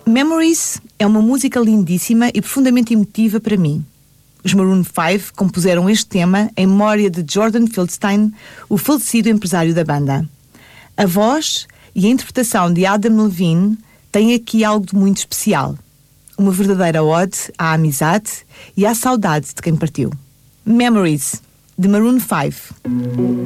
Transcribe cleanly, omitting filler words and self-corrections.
Memories é uma música lindíssima e profundamente emotiva para mim. Os Maroon 5 compuseram este tema em memória de Jordan Fieldstein, o falecido empresário da banda. A voz e a interpretação de Adam Levine têm aqui algo de muito especial. Uma verdadeira ode à amizade e à saudade de quem partiu. Memories, de Maroon 5.